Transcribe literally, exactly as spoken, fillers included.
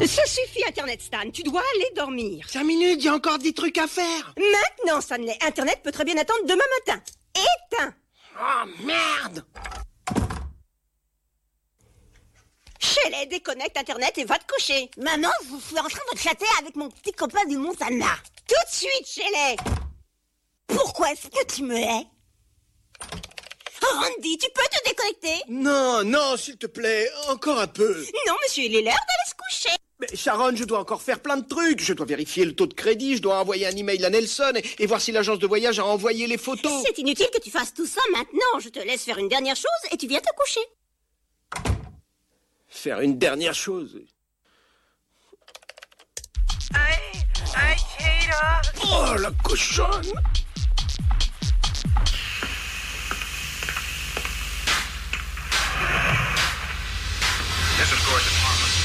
Ça suffit, Internet Stan, tu dois aller dormir. Cinq minutes, il y a encore des trucs à faire. Maintenant, Stanley, Internet peut très bien attendre demain matin. Éteins. Oh, merde. Shelley, déconnecte Internet et va te coucher. Maman, je suis en train de chatter avec mon petit copain du Montana. Tout de suite, Shelley. Pourquoi est-ce que tu me hais? Randy, tu peux te déconnecter? Non, non, s'il te plaît, encore un peu. Non, monsieur, il est l'heure d'aller se coucher. Mais Sharon, je dois encore faire plein de trucs. Je dois vérifier le taux de crédit, je dois envoyer un email à Nelson et, et voir si l'agence de voyage a envoyé les photos. C'est inutile que tu fasses tout ça maintenant. Je te laisse faire une dernière chose et tu viens te coucher. Faire une dernière chose. Aïe, aïe, Kate. Oh, la cochonne. This is Gordon Harmon.